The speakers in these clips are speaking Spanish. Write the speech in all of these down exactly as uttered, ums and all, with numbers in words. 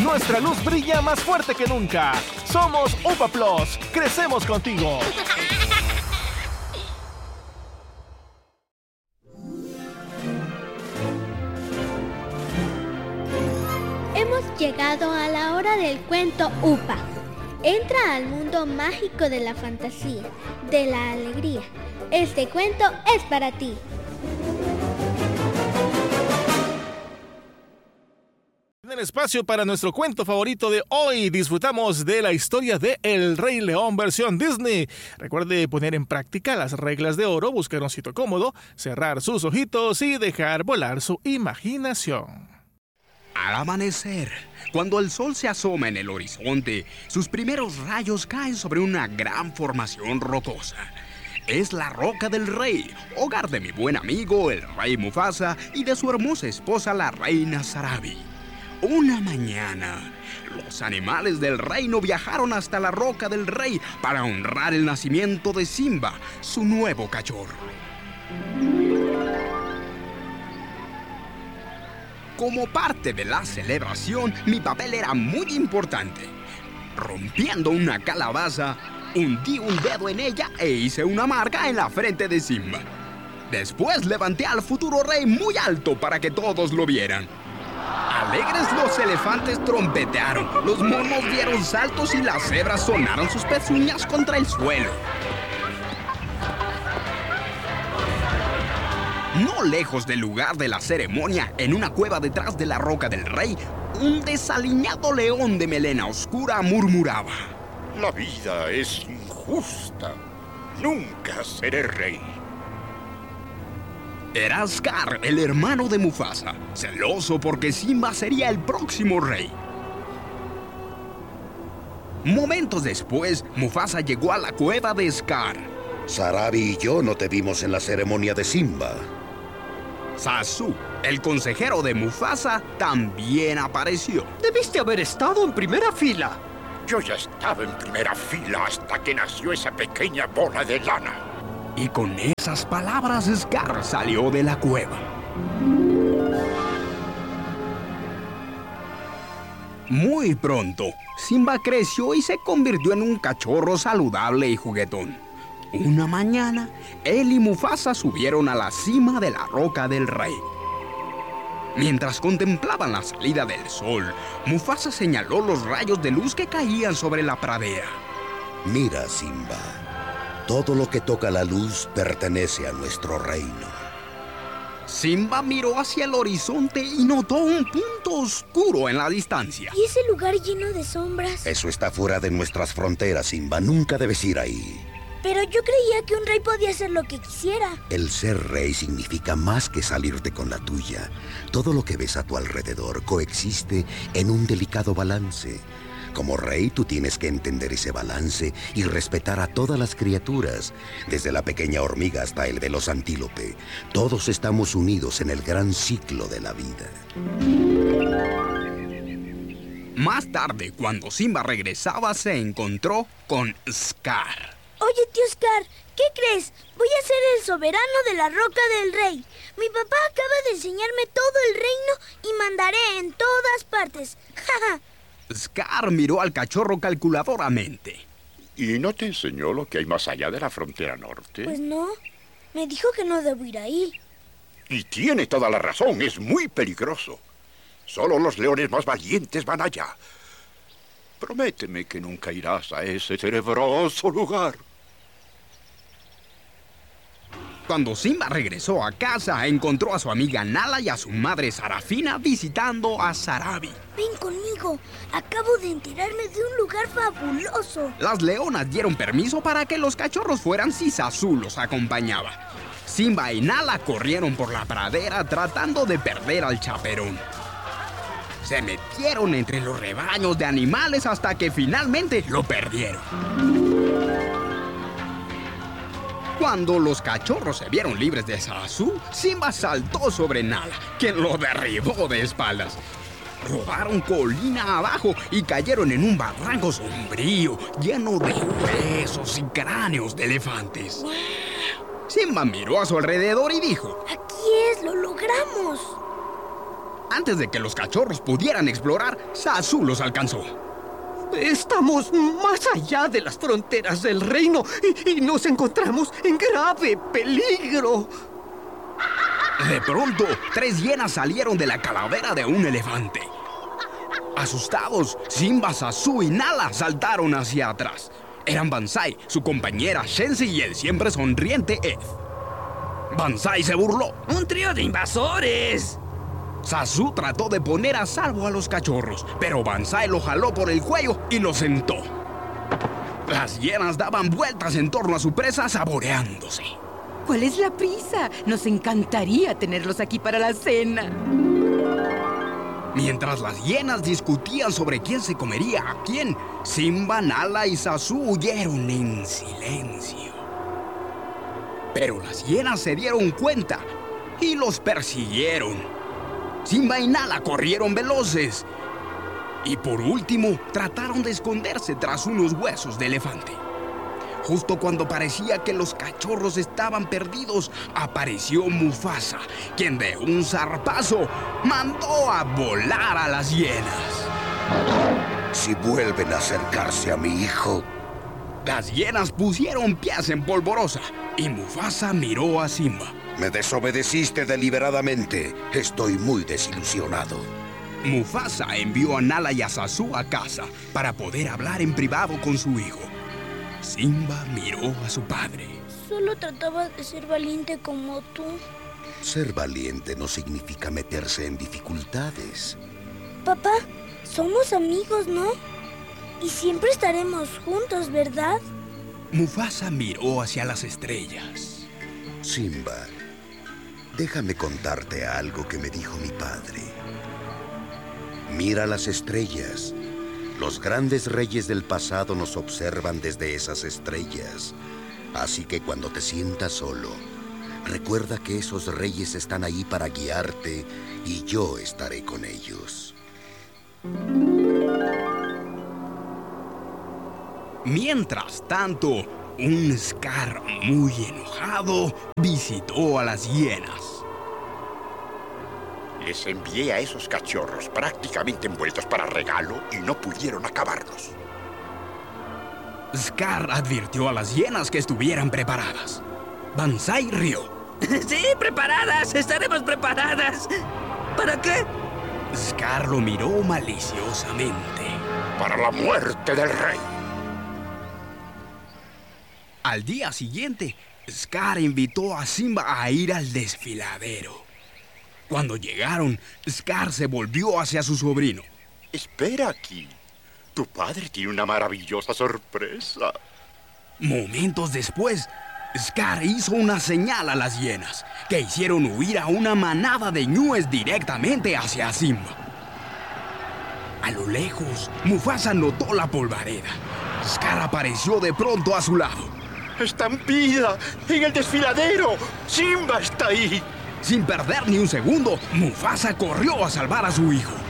Nuestra luz brilla más fuerte que nunca. Somos Upa Plus. Crecemos contigo. Hemos llegado a la hora del cuento Upa. Entra al mundo mágico de la fantasía, de la alegría. Este cuento es para ti. En el espacio para nuestro cuento favorito de hoy, disfrutamos de la historia de El Rey León versión Disney. Recuerde poner en práctica las reglas de oro, buscar un sitio cómodo, cerrar sus ojitos y dejar volar su imaginación. Al amanecer, cuando el sol se asoma en el horizonte, sus primeros rayos caen sobre una gran formación rocosa. Es la Roca del Rey, hogar de mi buen amigo, el rey Mufasa, y de su hermosa esposa, la reina Sarabi. Una mañana, los animales del reino viajaron hasta la Roca del Rey para honrar el nacimiento de Simba, su nuevo cachorro. Como parte de la celebración, mi papel era muy importante. Rompiendo una calabaza, hundí un dedo en ella e hice una marca en la frente de Simba. Después levanté al futuro rey muy alto para que todos lo vieran. Alegres los elefantes trompetearon, los monos dieron saltos y las cebras sonaron sus pezuñas contra el suelo. No lejos del lugar de la ceremonia, en una cueva detrás de la Roca del Rey, un desaliñado león de melena oscura murmuraba: La vida es injusta. Nunca seré rey. Era Scar, el hermano de Mufasa, celoso porque Simba sería el próximo rey. Momentos después, Mufasa llegó a la cueva de Scar. Sarabi y yo no te vimos en la ceremonia de Simba. Zazu, el consejero de Mufasa, también apareció. Debiste haber estado en primera fila. Yo ya estaba en primera fila hasta que nació esa pequeña bola de lana. Y con esas palabras, Scar salió de la cueva. Muy pronto, Simba creció y se convirtió en un cachorro saludable y juguetón. Una mañana, él y Mufasa subieron a la cima de la Roca del Rey. Mientras contemplaban la salida del sol, Mufasa señaló los rayos de luz que caían sobre la pradera. Mira, Simba. Todo lo que toca la luz pertenece a nuestro reino. Simba miró hacia el horizonte y notó un punto oscuro en la distancia. ¿Y ese lugar lleno de sombras? Eso está fuera de nuestras fronteras, Simba. Nunca debes ir ahí. Pero yo creía que un rey podía hacer lo que quisiera. El ser rey significa más que salirte con la tuya. Todo lo que ves a tu alrededor coexiste en un delicado balance. Como rey, tú tienes que entender ese balance y respetar a todas las criaturas, desde la pequeña hormiga hasta el veloz antílope. Todos estamos unidos en el gran ciclo de la vida. Más tarde, cuando Simba regresaba, se encontró con Scar. Oye, tío Scar, ¿qué crees? Voy a ser el soberano de la Roca del Rey. Mi papá acaba de enseñarme todo el reino y mandaré en todas partes. ¡Ja! Scar miró al cachorro calculadoramente. ¿Y no te enseñó lo que hay más allá de la frontera norte? Pues no. Me dijo que no debo ir ahí. Y tiene toda la razón. Es muy peligroso. Solo los leones más valientes van allá. Prométeme que nunca irás a ese tenebroso lugar. Cuando Simba regresó a casa, encontró a su amiga Nala y a su madre Sarafina visitando a Sarabi. Ven conmigo. Acabo de enterarme de un lugar fabuloso. Las leonas dieron permiso para que los cachorros fueran si Zazu los acompañaba. Simba y Nala corrieron por la pradera tratando de perder al chaperón. Se metieron entre los rebaños de animales hasta que finalmente lo perdieron. Cuando los cachorros se vieron libres de Zazu, Simba saltó sobre Nala, quien lo derribó de espaldas. Rodaron colina abajo y cayeron en un barranco sombrío, lleno de huesos y cráneos de elefantes. Simba miró a su alrededor y dijo: ¡Aquí es! ¡Lo logramos! antes de que los cachorros pudieran explorar, Zazu los alcanzó. Estamos más allá de las fronteras del reino y, y nos encontramos en grave peligro. De pronto, tres hienas salieron de la calavera de un elefante. Asustados, Simba, Zazu y Nala saltaron hacia atrás. Eran Banzai, su compañera Shenzi y el siempre sonriente Ed. Banzai se burló. ¡Un trío de invasores! Zazu trató de poner a salvo a los cachorros, pero Banzai lo jaló por el cuello y lo sentó. Las hienas daban vueltas en torno a su presa, saboreándose. ¿Cuál es la prisa? Nos encantaría tenerlos aquí para la cena. Mientras las hienas discutían sobre quién se comería a quién, Simba, Nala y Zazu huyeron en silencio. Pero las hienas se dieron cuenta y los persiguieron. Simba y Nala corrieron veloces. Y por último, trataron de esconderse tras unos huesos de elefante. Justo cuando parecía que los cachorros estaban perdidos, apareció Mufasa, quien de un zarpazo mandó a volar a las hienas. Si vuelven a acercarse a mi hijo... Las hienas pusieron pies en polvorosa y Mufasa miró a Simba. Me desobedeciste deliberadamente. Estoy muy desilusionado. Mufasa envió a Nala y a Zazu a casa para poder hablar en privado con su hijo. Simba miró a su padre. Solo trataba de ser valiente como tú. Ser valiente no significa meterse en dificultades. Papá, somos amigos, ¿no? Y siempre estaremos juntos, ¿verdad? Mufasa miró hacia las estrellas. Simba, déjame contarte algo que me dijo mi padre. Mira las estrellas. Los grandes reyes del pasado nos observan desde esas estrellas. Así que cuando te sientas solo, recuerda que esos reyes están ahí para guiarte y yo estaré con ellos. Mientras tanto, un Scar muy enojado visitó a las hienas. Les envié a esos cachorros prácticamente envueltos para regalo y no pudieron acabarlos. Scar advirtió a las hienas que estuvieran preparadas. Banzai rió. ¡Sí, preparadas! ¡Estaremos preparadas! ¿Para qué? Scar lo miró maliciosamente. Para la muerte del rey. Al día siguiente, Scar invitó a Simba a ir al desfiladero. Cuando llegaron, Scar se volvió hacia su sobrino. Espera aquí. Tu padre tiene una maravillosa sorpresa. Momentos después, Scar hizo una señal a las hienas, que hicieron huir a una manada de ñúes directamente hacia Simba. A lo lejos, Mufasa notó la polvareda. Scar apareció de pronto a su lado. ¡Estampida! ¡En el desfiladero! ¡Simba está ahí! Sin perder ni un segundo, Mufasa corrió a salvar a su hijo.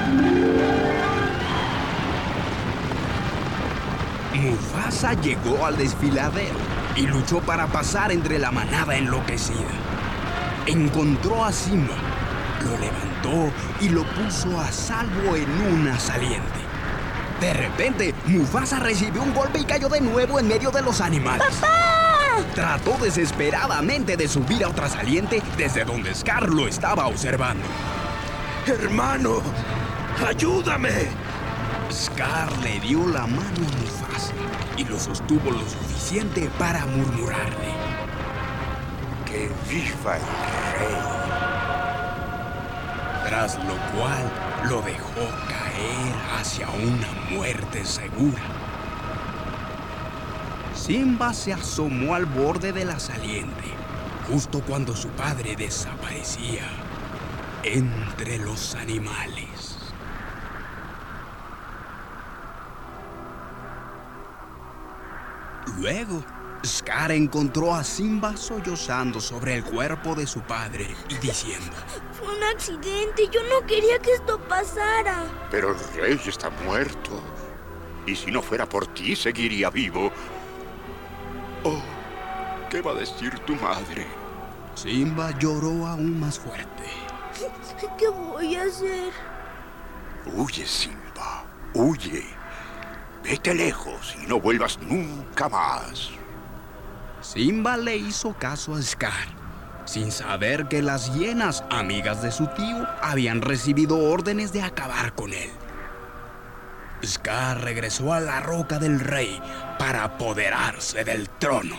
Mufasa llegó al desfiladero y luchó para pasar entre la manada enloquecida. Encontró a Simba, lo levantó y lo puso a salvo en una saliente. De repente, Mufasa recibió un golpe y cayó de nuevo en medio de los animales. ¡Papá! Trató desesperadamente de subir a otra saliente desde donde Scar lo estaba observando. ¡Hermano! ¡Ayúdame! Scar le dio la mano a Mufasa y lo sostuvo lo suficiente para murmurarle. ¡Que viva el rey! Tras lo cual lo dejó caer hacia una muerte segura. Simba se asomó al borde de la saliente, justo cuando su padre desaparecía entre los animales. Luego, Scar encontró a Simba sollozando sobre el cuerpo de su padre y diciendo: Fue un accidente, yo no quería que esto pasara. Pero el rey está muerto. Y si no fuera por ti, seguiría vivo. Oh, ¿qué va a decir tu madre? Simba lloró aún más fuerte. ¿Qué voy a hacer? Huye, Simba, huye. Vete lejos y no vuelvas nunca más. Simba le hizo caso a Scar, sin saber que las hienas, amigas de su tío, habían recibido órdenes de acabar con él. Scar regresó a la Roca del Rey para apoderarse del trono.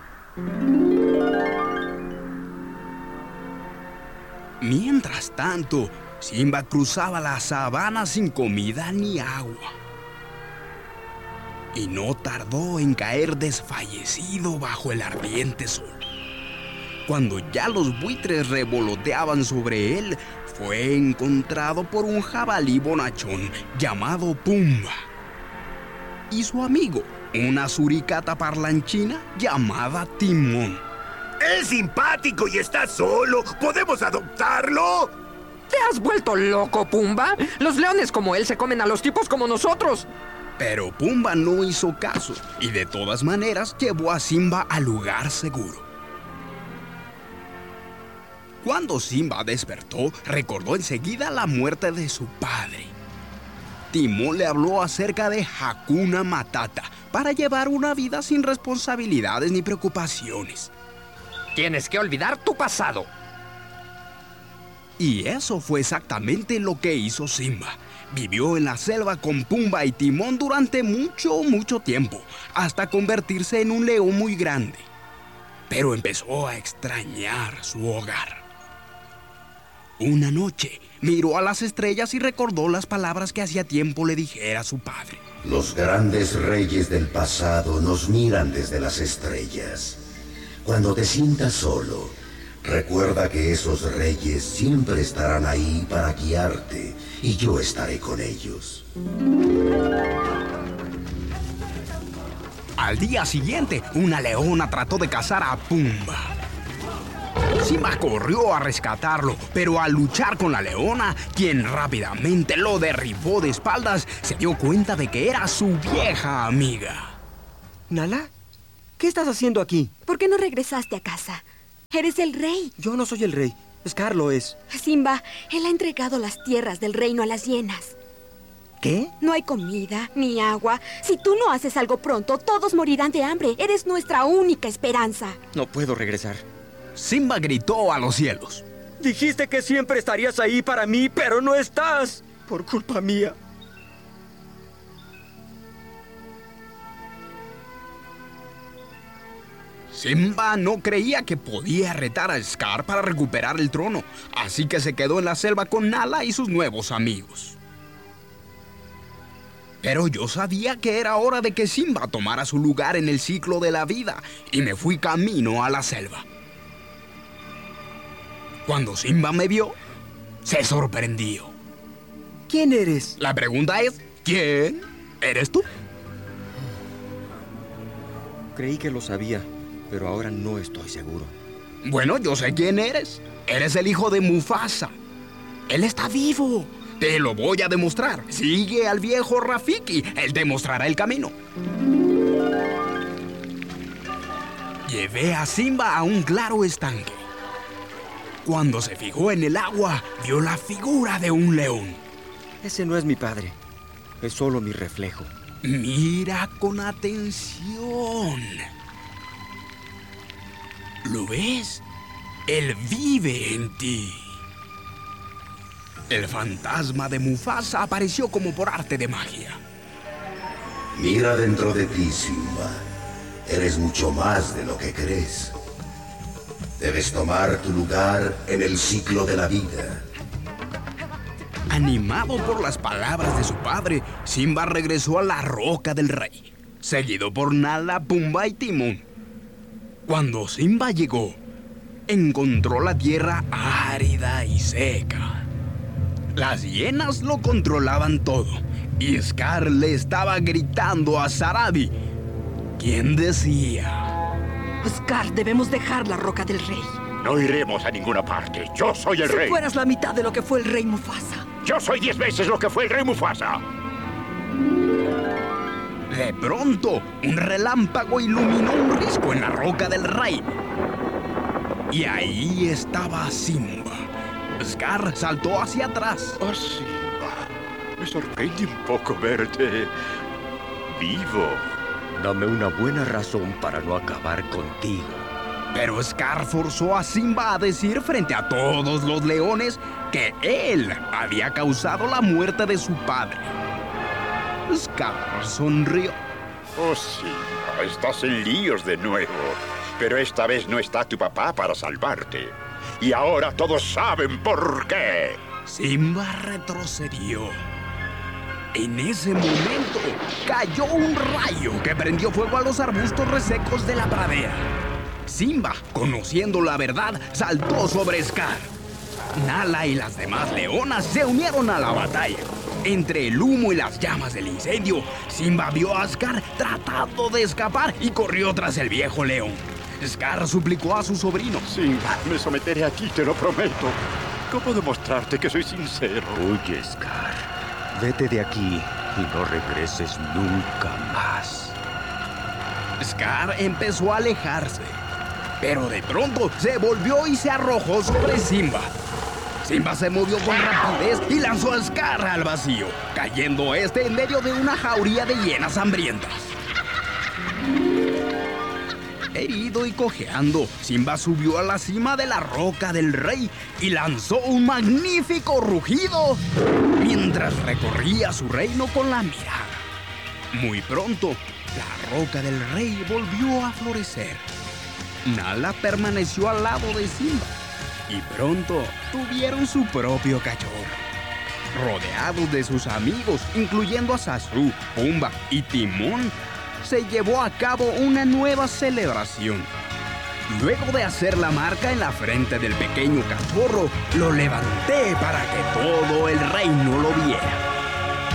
Mientras tanto, Simba cruzaba la sabana sin comida ni agua. Y no tardó en caer desfallecido bajo el ardiente sol. Cuando ya los buitres revoloteaban sobre él, fue encontrado por un jabalí bonachón llamado Pumba y su amigo, una suricata parlanchina llamada Timón. Es simpático y está solo. ¿Podemos adoptarlo? ¿Te has vuelto loco, Pumba? Los leones como él se comen a los tipos como nosotros. Pero Pumba no hizo caso y de todas maneras llevó a Simba al lugar seguro. Cuando Simba despertó, recordó enseguida la muerte de su padre. Timón le habló acerca de Hakuna Matata para llevar una vida sin responsabilidades ni preocupaciones. Tienes que olvidar tu pasado. Y eso fue exactamente lo que hizo Simba. Vivió en la selva con Pumba y Timón durante mucho, mucho tiempo, hasta convertirse en un león muy grande. Pero empezó a extrañar su hogar. Una noche, miró a las estrellas y recordó las palabras que hacía tiempo le dijera a su padre. Los grandes reyes del pasado nos miran desde las estrellas. Cuando te sientas solo, recuerda que esos reyes siempre estarán ahí para guiarte y yo estaré con ellos. Al día siguiente, una leona trató de cazar a Pumba. Simba corrió a rescatarlo, pero al luchar con la leona, quien rápidamente lo derribó de espaldas, se dio cuenta de que era su vieja amiga. ¿Nala? ¿Qué estás haciendo aquí? ¿Por qué no regresaste a casa? Eres el rey. Yo no soy el rey. Scar lo es. Simba, él ha entregado las tierras del reino a las hienas. ¿Qué? No hay comida ni agua. Si tú no haces algo pronto, todos morirán de hambre. Eres nuestra única esperanza. No puedo regresar. Simba gritó a los cielos. Dijiste que siempre estarías ahí para mí, pero no estás. Por culpa mía. Simba no creía que podía retar a Scar para recuperar el trono, así que se quedó en la selva con Nala y sus nuevos amigos. Pero yo sabía que era hora de que Simba tomara su lugar en el ciclo de la vida y me fui camino a la selva. Cuando Simba me vio, se sorprendió. ¿Quién eres? La pregunta es, ¿quién eres tú? Creí que lo sabía, pero ahora no estoy seguro. Bueno, yo sé quién eres. Eres el hijo de Mufasa. Él está vivo. Te lo voy a demostrar. Sigue al viejo Rafiki. Él te mostrará el camino. Llevé a Simba a un claro estanque. Cuando se fijó en el agua, vio la figura de un león. Ese no es mi padre. Es solo mi reflejo. Mira con atención. ¿Lo ves? Él vive en ti. El fantasma de Mufasa apareció como por arte de magia. Mira dentro de ti, Simba. Eres mucho más de lo que crees. Debes tomar tu lugar en el ciclo de la vida. Animado por las palabras de su padre, Simba regresó a la Roca del Rey, seguido por Nala, Pumba y Timón. Cuando Simba llegó, encontró la tierra árida y seca. Las hienas lo controlaban todo, y Scar le estaba gritando a Sarabi, quien decía... Scar, debemos dejar la Roca del Rey. No iremos a ninguna parte. Yo soy el si rey. Si fueras la mitad de lo que fue el rey Mufasa. Yo soy diez veces lo que fue el rey Mufasa. De pronto, un relámpago iluminó un risco en la Roca del Rey. Y ahí estaba Simba, Scar saltó hacia atrás. Oh, Simba, me sorprende un poco verte vivo. Dame una buena razón para no acabar contigo. Pero Scar forzó a Simba a decir frente a todos los leones que él había causado la muerte de su padre. Scar sonrió. Oh, Simba, estás en líos de nuevo. Pero esta vez no está tu papá para salvarte. Y ahora todos saben por qué. Simba retrocedió. En ese momento cayó un rayo que prendió fuego a los arbustos resecos de la pradera. Simba, conociendo la verdad, saltó sobre Scar. Nala y las demás leonas se unieron a la batalla. Entre el humo y las llamas del incendio, Simba vio a Scar tratando de escapar y corrió tras el viejo león. Scar suplicó a su sobrino. Simba, me someteré a ti, te lo prometo. ¿Cómo demostrarte que soy sincero? Oye, Scar, vete de aquí y no regreses nunca más. Scar empezó a alejarse, pero de pronto se volvió y se arrojó sobre Simba. Simba se movió con rapidez y lanzó a Scar al vacío, cayendo este en medio de una jauría de hienas hambrientas. Herido y cojeando, Simba subió a la cima de la roca del rey y lanzó un magnífico rugido mientras recorría su reino con la mirada. Muy pronto, la roca del rey volvió a florecer. Nala permaneció al lado de Simba y pronto tuvieron su propio cachorro. Rodeados de sus amigos, incluyendo a Sasu, Pumba y Timón, se llevó a cabo una nueva celebración. Luego de hacer la marca en la frente del pequeño cachorro, lo levanté para que todo el reino lo viera.